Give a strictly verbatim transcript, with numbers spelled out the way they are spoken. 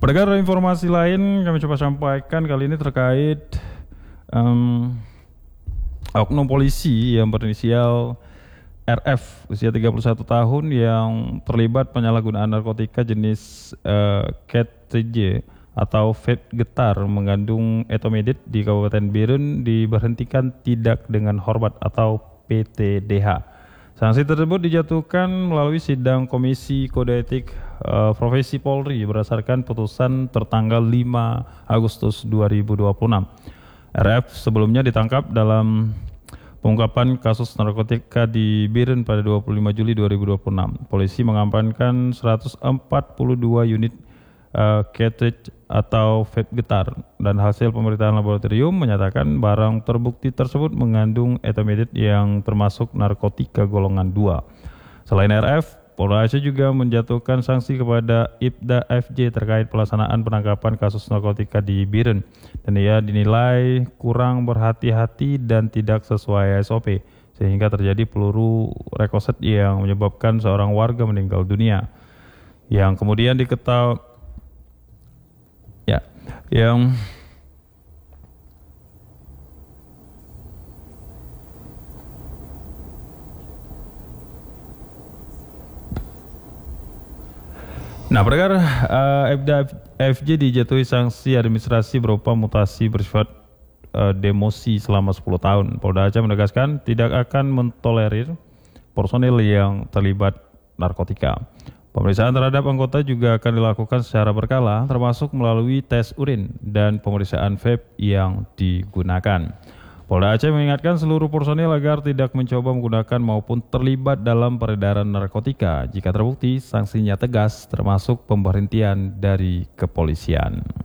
Pendengar, informasi lain kami coba sampaikan kali ini terkait um, oknum polisi yang berinisial R F usia tiga puluh satu tahun yang terlibat penyalahgunaan narkotika jenis uh, Cat tiga J atau vape getar mengandung etomidate di Kabupaten Biren diberhentikan tidak dengan hormat atau P T D H. Sanksi tersebut dijatuhkan melalui sidang Komisi Kode Etik uh, Profesi Polri berdasarkan putusan tertanggal lima Agustus dua ribu dua puluh enam. R F sebelumnya ditangkap dalam pengungkapan kasus narkotika di Biren pada dua puluh lima Juli dua ribu dua puluh enam. Polisi mengamankan seratus empat puluh dua unit uh, cartridge atau vape getar dan hasil pemeriksaan laboratorium menyatakan barang terbukti tersebut mengandung etomidate yang termasuk narkotika golongan dua. Selain R F, Polda Aceh juga menjatuhkan sanksi kepada Ibda F J terkait pelaksanaan penangkapan kasus narkotika di Biren dan ia dinilai kurang berhati-hati dan tidak sesuai S O P sehingga terjadi peluru rekoset yang menyebabkan seorang warga meninggal dunia yang kemudian diketahui ya yang Nah, pendengar, uh, Ibda F J dijatuhi sanksi administrasi berupa mutasi bersifat uh, demosi selama sepuluh tahun. Polda Aceh menegaskan tidak akan mentolerir personil yang terlibat narkotika. Pemeriksaan terhadap anggota juga akan dilakukan secara berkala, termasuk melalui tes urin dan pemeriksaan vape yang digunakan. Polda Aceh mengingatkan seluruh personil agar tidak mencoba menggunakan maupun terlibat dalam peredaran narkotika. Jika terbukti, sanksinya tegas termasuk pemberhentian dari kepolisian.